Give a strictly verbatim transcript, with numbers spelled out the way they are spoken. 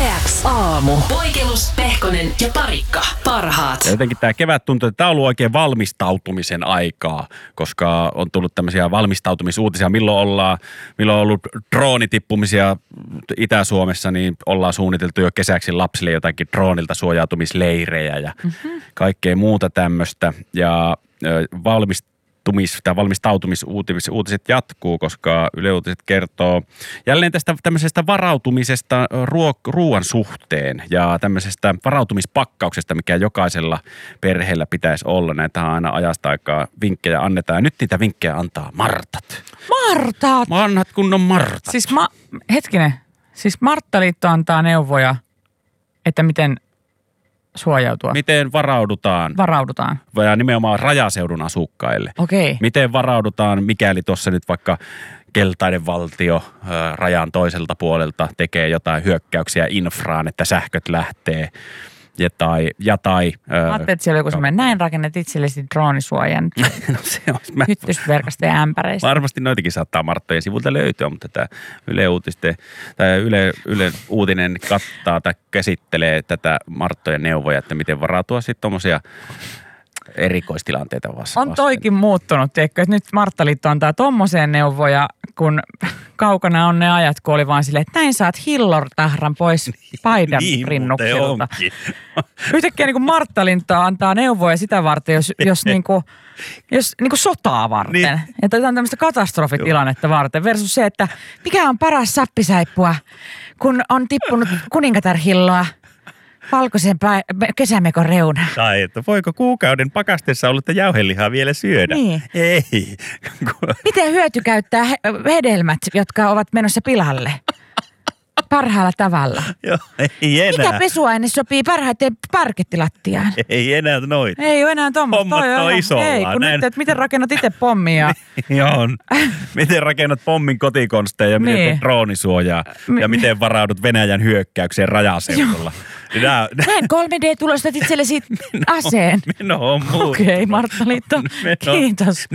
X aamu. Poikelus, Pehkonen ja Parikka. Parhaat. Ja jotenkin tämä kevät tuntuu, että tämä on ollut oikein valmistautumisen aikaa, koska on tullut tämmöisiä valmistautumisuutisia. Milloin ollaan, milloin on ollut droonitippumisia Itä-Suomessa, niin ollaan suunniteltu jo kesäksi lapsille jotakin droonilta suojautumisleirejä ja mm-hmm. kaikkea muuta tämmöistä. Ja valmistautumista. Tämä valmistautumisuutiset jatkuu, koska Yle Uutiset kertoo jälleen tästä tämmöisestä varautumisesta ruo- ruoan suhteen ja tämmöisestä varautumispakkauksesta, mikä jokaisella perheellä pitäisi olla. Näitä aina ajasta aikaa vinkkejä annetaan. Nyt niitä vinkkejä antaa Martat. Martat? Vanhat kunnon Martat. Siis ma- hetkinen, siis Marttaliitto antaa neuvoja, että miten suojautua. Miten varaudutaan? Varaudutaan. Ja nimenomaan rajaseudun asukkaille. Okei. Miten varaudutaan, mikäli tuossa nyt vaikka keltainen valtio ää, rajan toiselta puolelta tekee jotain hyökkäyksiä infraan, että sähköt lähtee. Ja tai, ja tai Mä ajattelin, että siellä on joku semmoinen, näin rakennat itsellesi droonisuojan. no se on, mä, Hyttysverkasta ja ämpäreistä. varmasti noitakin saattaa Marttojen sivulta löytyä, mutta tämä Yle Uutisten, tai Yle, Yle Uutinen kattaa tai käsittelee tätä Marttojen neuvoja, että miten varautua sitten tuommoisia erikoistilanteita vastaan. On toikin muuttunut, tiedätkö, että nyt Marttaliitto antaa tommoseen neuvoja, kun kaukana on ne ajat, kun oli vaan silleen, että näin saat hillortahran pois paidan niin, rinnuksilta. Yhtäkkiä niin kuin Marttaliitto antaa neuvoja sitä varten, jos, jos, niin kuin, jos niin kuin sotaa varten. Niin. Että tämä on tämmöistä katastrofitilannetta varten versus se, että mikä on paras sappisaippua, kun on tippunut kuningatarhilloa valkoisen pä- kesämekon reuna. Tai että voiko kuukauden pakastessa ollutta jauhelihaa vielä syödä? Niin. Ei. Miten hyötykäyttää he- hedelmät, jotka ovat menossa pilalle? Parhaalla tavalla. Joo, ei enää. Mikä pesuaine sopii parhaiten parkettilattiaan? Ei enää noita. Ei ole enää tuommoista. Hommat on isolla. Ei, kun Näin. nyt, että miten rakennat itse pommia. Joo. Miten rakennat pommin kotikonsteja ja miten Niin. teet droonisuojaa ja miten varaudut Venäjän hyökkäykseen rajaseudulla. Nää, Näin kolme D-tulostat itsellesi aseen. Meno on muuta. Okei, okay, Marttaliitto. Kiitos.